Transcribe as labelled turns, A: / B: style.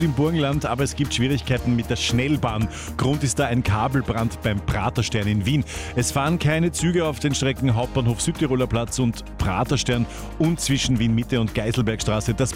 A: im Burgenland, aber es gibt Schwierigkeiten mit der Schnellbahn. Grund ist da ein Kabelbrand beim Praterstern in Wien. Es fahren keine Züge auf den Strecken Hauptbahnhof Südtiroler Platz und Praterstern und zwischen Wien Mitte und Geiselbergstraße. Das